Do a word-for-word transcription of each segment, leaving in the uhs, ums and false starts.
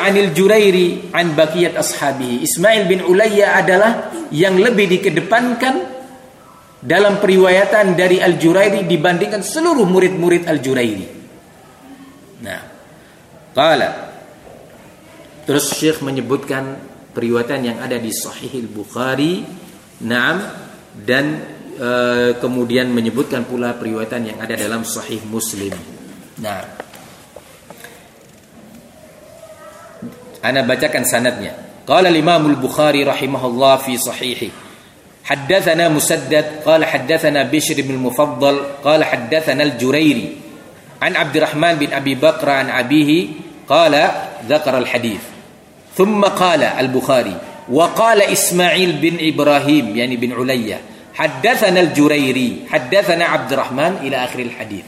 'anil Jurairi an baqiyat ashabihi. Ismail bin Ulayya adalah yang lebih dikedepankan dalam periwayatan dari Al-Jurairi dibandingkan seluruh murid-murid Al-Jurairi. Nah, qala, terus Syekh menyebutkan periwayatan yang ada di Sahih Al-Bukhari, na'am, dan e, kemudian menyebutkan pula periwayatan yang ada dalam Sahih Muslim. Nah, ana bacakan sanadnya. Qala al-Imam al-Bukhari rahimahullah fi sahihi. Haddatsana Musaddad qala haddatsana Bishr bin al-Mufaddal qala haddatsana al-Jurairi an Abdurrahman bin Abi Bakr an abihi qala dzakara al-hadits. Thumma qala al-Bukhari wa qala Ismail bin Ibrahim yani bin Ulayya haddatsana al-Jurairi haddatsana Abdurrahman ila akhir al-hadits.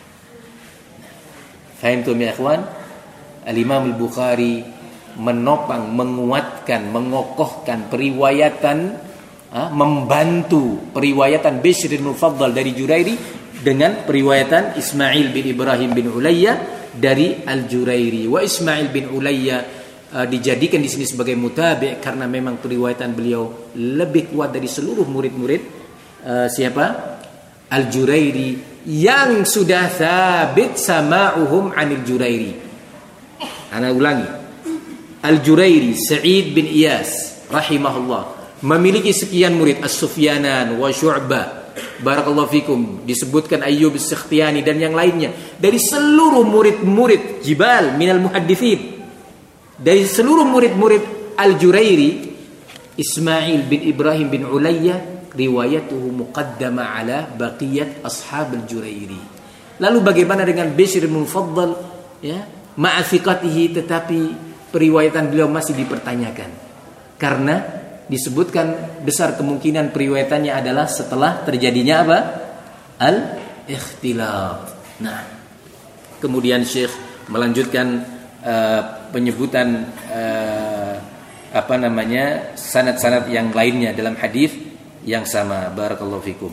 Fahimtum ya ikhwan? Al-Imam al-Bukhari menopang, menguatkan, mengokohkan periwayatan, ah, membantu periwayatan Bishr bin Mufaddal dari Jurairi dengan periwayatan Ismail bin Ibrahim bin Ulayya dari Al-Jurairi. Wa Ismail bin Ulayya uh, dijadikan di sini sebagai mutabi' karena memang periwayatan beliau lebih kuat dari seluruh murid-murid uh, siapa? Al-Jurairi yang sudah sabit sama'uhum 'anil Jurairi. Ana ulangi. Al-Jurairi Sa'id bin Iyas rahimahullah memiliki sekian murid, As-Sufyanan wa Syu'bah, barakallahu fikum, disebutkan Ayyub As-Sikhtiyani dan yang lainnya dari seluruh murid-murid Jibal minal muhadditsin, dari seluruh murid-murid Al-Jurairi. Ismail bin Ibrahim bin Ulayya riwayatuhu muqaddama ala baqiyat ashab Al-Jurairi. Lalu bagaimana dengan Bishr bin Mufaddal, ya, ma'a thiqatihi, tetapi periwayatan beliau masih dipertanyakan karena disebutkan besar kemungkinan periwayatannya adalah setelah terjadinya apa? Al-ikhtilaf. Nah, kemudian Syekh melanjutkan uh, penyebutan uh, apa namanya sanad-sanad yang lainnya dalam hadis yang sama. Barakallahu fikum.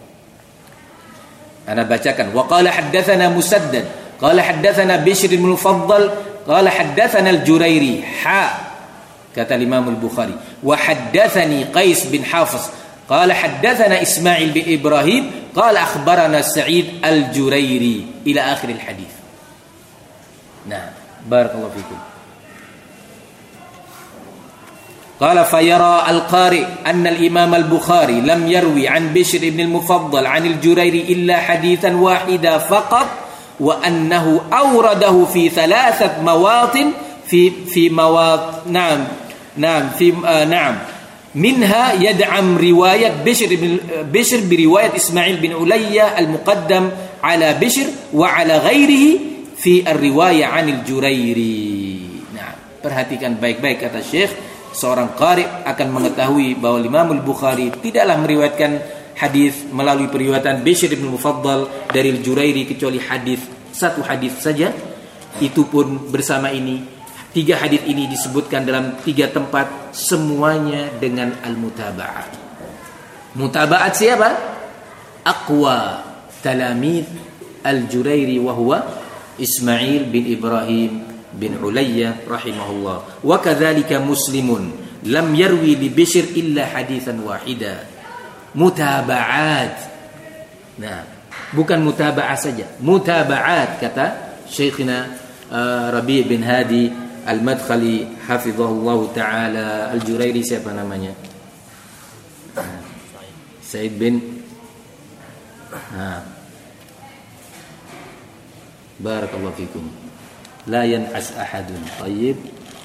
Ana bacakan. Wa qala haddatsana Musaddad qala haddatsana Bishr bin Mufaddal qala haddatsana al-Jurairi ha, kata Imam al-Bukhari, wa haddatsani Qais bin Hafiz qala haddatsana Ismail bin Ibrahim qala akhbarana Sa'id al-Jurairi ila akhir al-hadits. Nah, barakallahu fikum. Qala fayara al-qari anna al-Imam al-Bukhari lam yarwi an Bishr ibn al-Mufaddal an al-Jurairi illa haditsan wahida faqat wa annahu awradahu fi thalathat mawatin fi fi mawat na'am na'am fi uh, na'am minha yad'am riwayat Bishr bin Bishr bi riwayat Ismail bin Ulayya al-muqaddam ala Bishr wa ala ghairihi fi ar-riwayah 'anil Jurairi. Nah, perhatikan baik-baik kata Syekh, seorang qari akan mengetahui bahwa Imam al-Bukhari tidaklah meriwayatkan hadis melalui periwayatan Bishr bin Mufaddal dari Al-Jurairi kecuali hadis, satu hadis saja. Itu pun bersama ini tiga hadis ini disebutkan dalam tiga tempat, semuanya dengan al-mutaba'at. Mutaba'at siapa? Aqwa talamid Al-Jurairi wa huwa Ismail bin Ibrahim bin Ulayya rahimahullah. Wa kadzalika Muslimun lam yarwi li Bishr illa haditsan wahida. Mutaba'at. Nah, bukan mutaba'ah saja, mutaba'at kata Syekhina uh, Rabi' bin Hadi Al-Madkhali hafizahullah taala. Al-Jurairi siapa namanya? Said bin ha. Barakallahu fikum. La yan'as ahadun. Tayyib.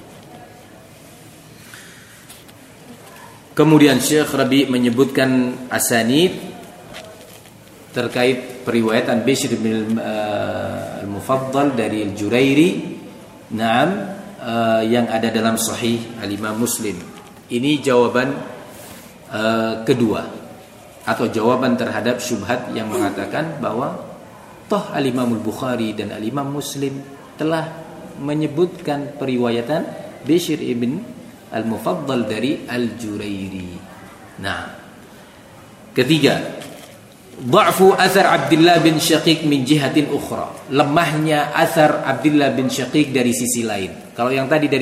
Kemudian Syekh Rabi menyebutkan asanid terkait periwayatan Bishr bin uh, al-Mufaddal dari Al-Jurairi, naam, uh, yang ada dalam Sahih Al-Imam Muslim. Ini jawaban uh, kedua atau jawaban terhadap syubhat yang mengatakan bahwa toh Al-Imam Al-Bukhari dan Al-Imam Muslim telah menyebutkan periwayatan Bishr ibn Al-Mufaddal dari Al-Jurairi. Nah, ketiga, dha'fu athar Abdullah bin Syaqiq min jihatin ukhra. Lemahnya athar Abdullah bin Syaqiq dari sisi lain. Kalau yang tadi dari